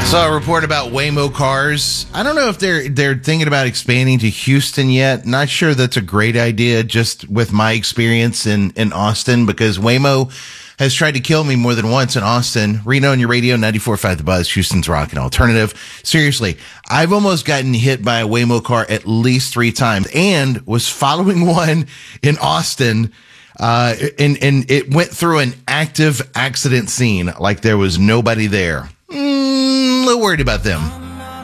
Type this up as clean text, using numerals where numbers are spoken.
Saw a report about Waymo cars. I don't know if they're thinking about expanding to Houston yet. Not sure that's a great idea, just with my experience in Austin, because Waymo has tried to kill me more than once in Austin. Reno on your radio, 94.5 The Buzz, Houston's Rock and Alternative. Seriously, I've almost gotten hit by a Waymo car at least 3 times and was following one in Austin. And it went through an active accident scene like there was nobody there. A little worried about them.